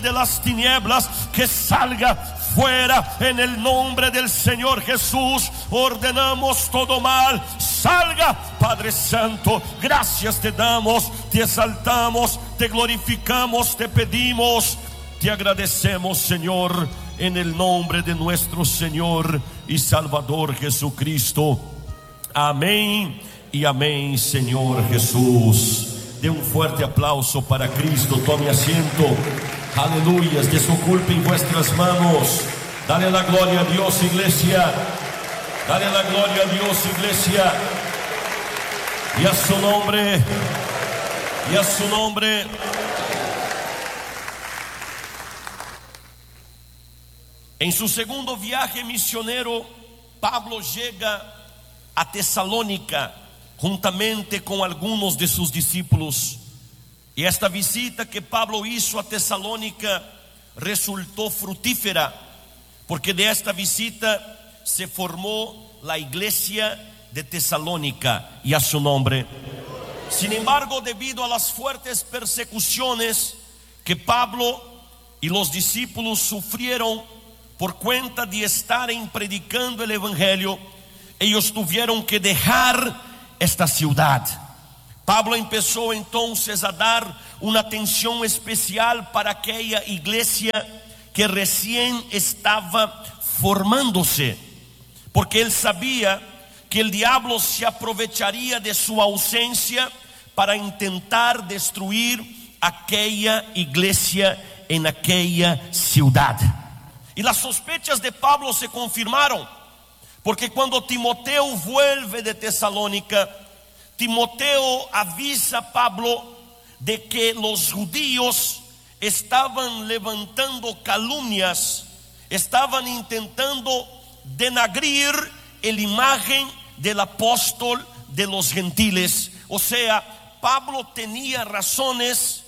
de las tinieblas, que salga fuera en el nombre del Señor Jesús. Ordenamos todo mal, salga. Padre Santo, gracias te damos, te exaltamos, te glorificamos, te pedimos, te agradecemos, Señor, en el nombre de nuestro Señor y Salvador Jesucristo. Amén y amén, Señor Jesús. De un fuerte aplauso para Cristo. Tome asiento. Aleluyas. Desocupen vuestras manos. Dale la gloria a Dios, iglesia. Dale la gloria a Dios, iglesia. Y a su nombre. Y a su nombre. En su segundo viaje misionero, Pablo llega a Tesalónica juntamente con algunos de sus discípulos. Y esta visita que Pablo hizo a Tesalónica resultó fructífera, porque de esta visita se formó la iglesia de Tesalónica, y a su nombre. Sin embargo, debido a las fuertes persecuciones que Pablo y los discípulos sufrieron por cuenta de estar predicando el evangelio, ellos tuvieron que dejar esta ciudad. Pablo empezó entonces a dar una atención especial para aquella iglesia que recién estaba formándose, porque él sabía que el diablo se aprovecharía de su ausencia para intentar destruir aquella iglesia en aquella ciudad. Y las sospechas de Pablo se confirmaron, porque cuando Timoteo vuelve de Tesalónica, Timoteo avisa a Pablo de que los judíos estaban levantando calumnias, estaban intentando denagrir la imagen del apóstol de los gentiles. O sea, Pablo tenía razones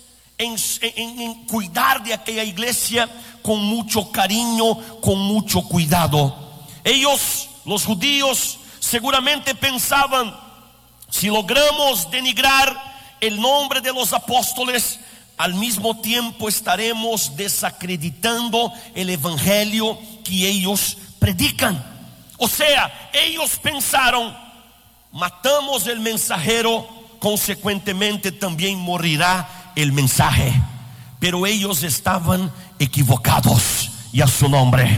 en cuidar de aquella iglesia con mucho cariño, con mucho cuidado. Ellos, los judíos, seguramente pensaban: si logramos denigrar el nombre de los apóstoles, al mismo tiempo estaremos desacreditando el evangelio que ellos predican. O sea, ellos pensaron: matamos el mensajero, consecuentemente también morirá el mensaje. Pero ellos estaban equivocados, y a su nombre.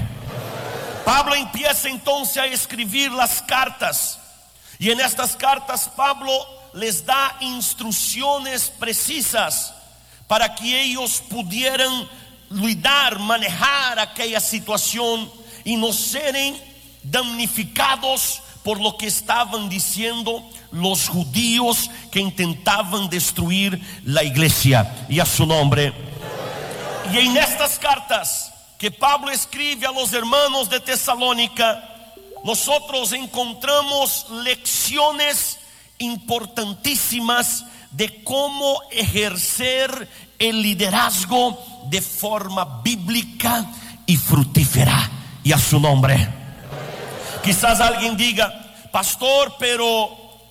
Pablo empieza entonces a escribir las cartas, y en estas cartas Pablo les da instrucciones precisas para que ellos pudieran lidar, manejar aquella situación y no serem damnificados por lo que estaban diciendo los judíos que intentaban destruir la iglesia, y a su nombre. Y en estas cartas que Pablo escribe a los hermanos de Tesalónica, nosotros encontramos lecciones importantísimas de cómo ejercer el liderazgo de forma bíblica y fructífera, y a su nombre. Quizás alguien diga: pastor, pero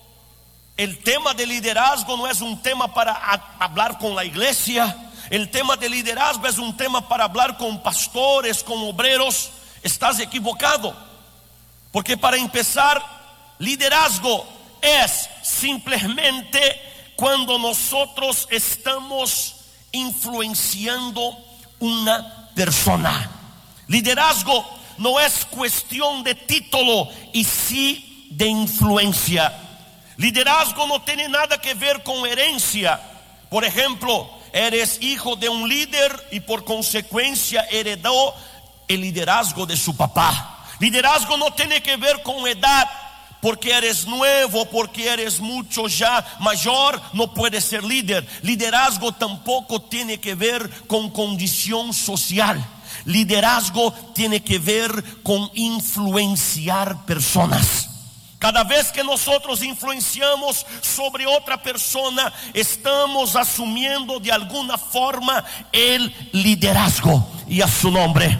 el tema de liderazgo no es un tema para hablar con la iglesia. El tema de liderazgo es un tema para hablar con pastores, con obreros. Estás equivocado, porque para empezar, liderazgo es simplemente cuando nosotros estamos influenciando una persona. Liderazgo no es cuestión de título, y sí de influencia. Liderazgo no tiene nada que ver con herencia. Por ejemplo, eres hijo de un líder y por consecuencia heredó el liderazgo de su papá. Liderazgo no tiene que ver con edad. Porque eres nuevo, porque eres mucho ya mayor, no puedes ser líder. Liderazgo tampoco tiene que ver con condición social. Liderazgo tiene que ver con influenciar personas. Cada vez que nosotros influenciamos sobre otra persona, estamos asumiendo de alguna forma el liderazgo, y a su nombre.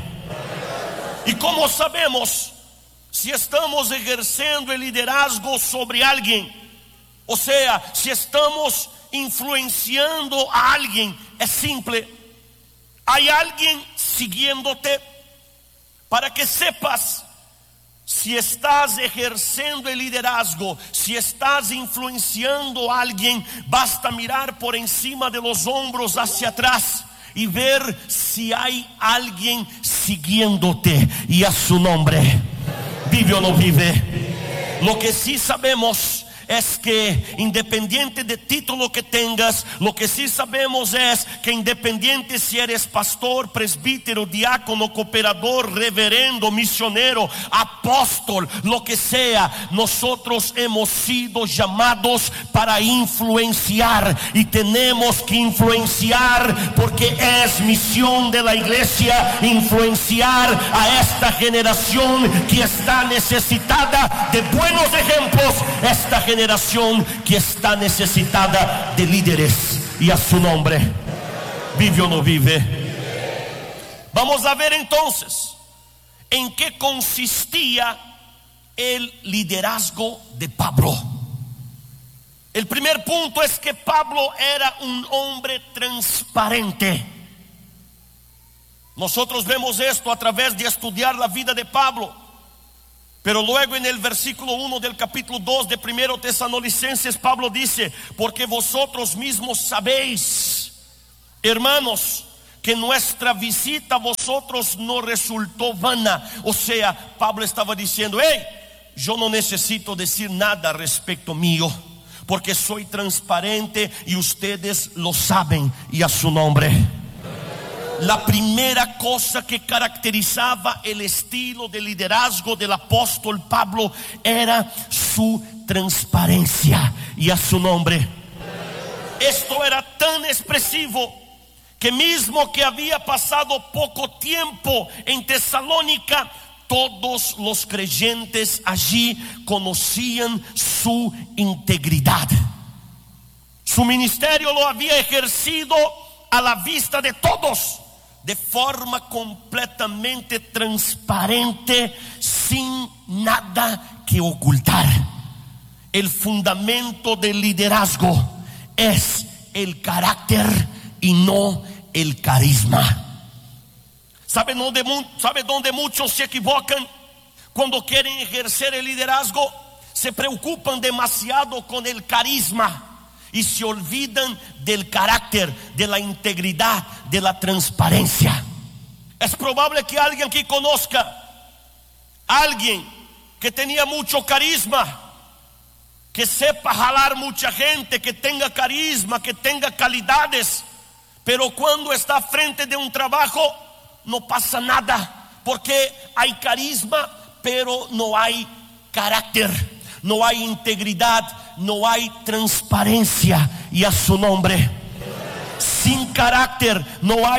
¿Y cómo sabemos si estamos ejerciendo el liderazgo sobre alguien? O sea, si estamos influenciando a alguien, es simple. Hay alguien siguiéndote. Para que sepas si estás ejerciendo el liderazgo, si estás influenciando a alguien, basta mirar por encima de los hombros hacia atrás y ver si hay alguien siguiéndote. Y a su nombre, ¿vive o no vive? Lo que sí sabemos es que independiente de título que tengas, lo que sí sabemos es que independiente si eres pastor, presbítero, diácono, cooperador, reverendo, misionero, apóstol, lo que sea, nosotros hemos sido llamados para influenciar, y tenemos que influenciar porque es misión de la iglesia influenciar a esta generación que está necesitada de buenos ejemplos, esta generación que está necesitada de líderes. Y a su nombre, ¿vive o no vive? Vamos a ver entonces en qué consistía el liderazgo de Pablo. El primer punto es que Pablo era un hombre transparente. Nosotros vemos esto a través de estudiar la vida de Pablo. Pero luego en el versículo 1 del capítulo 2 de 1 Tesalonicenses, Pablo dice: porque vosotros mismos sabéis, hermanos, que nuestra visita a vosotros no resultó vana. O sea, Pablo estaba diciendo: hey, yo no necesito decir nada respecto mío, porque soy transparente y ustedes lo saben. Y a su nombre. La primera cosa que caracterizaba el estilo de liderazgo del apóstol Pablo era su transparencia. Y a su nombre. Esto era tan expresivo que mismo que había pasado poco tiempo en Tesalónica, todos los creyentes allí conocían su integridad. Su ministerio lo había ejercido a la vista de todos, de forma completamente transparente, sin nada que ocultar. El fundamento del liderazgo es el carácter y no el carisma. ¿Sabe dónde muchos se equivocan? Cuando quieren ejercer el liderazgo, se preocupan demasiado con el carisma y se olvidan del carácter, de la integridad, de la transparencia. Es probable que alguien que conozca a alguien que tenía mucho carisma, que sepa jalar mucha gente, que tenga carisma, que tenga calidades, pero cuando está frente de un trabajo no pasa nada, porque hay carisma pero no hay carácter, no hay integridad, no hay transparencia. Y a su nombre, sin carácter no hay